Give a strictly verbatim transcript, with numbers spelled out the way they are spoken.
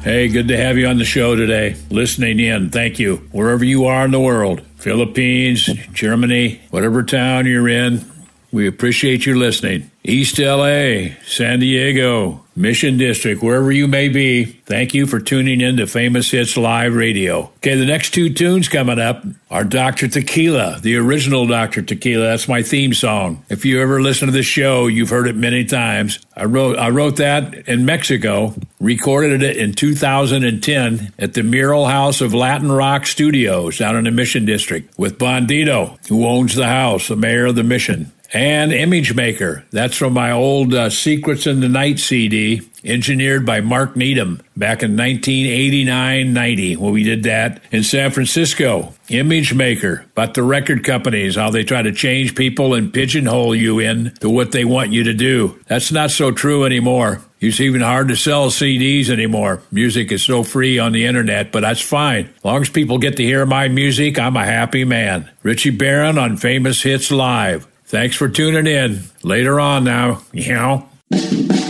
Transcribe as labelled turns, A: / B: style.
A: Hey, good to have you on the show today. Listening in, thank you. Wherever you are in the world, Philippines, Germany, whatever town you're in, we appreciate you listening. East L A, San Diego, Mission District, wherever you may be, thank you for tuning in to Famous Hits Live Radio. Okay, the next two tunes coming up are Doctor Tequila, the original Doctor Tequila. That's my theme song. If you ever listen to this show, you've heard it many times. I wrote I wrote that in Mexico, recorded it in two thousand ten at the Mural House of Latin Rock Studios down in the Mission District with Bandito, who owns the house, the mayor of the Mission. And Image Maker. That's from my old uh, Secrets in the Night C D, engineered by Mark Needham back in nineteen eighty-nine ninety when we did that in San Francisco. Image Maker, about the record companies, how they try to change people and pigeonhole you in to what they want you to do. That's not so true anymore. It's even hard to sell C Ds anymore. Music is so free on the internet, but that's fine. As long as people get to hear my music, I'm a happy man. Richie Barron on Famous Hits Live. Thanks for tuning in. Later on now, you know.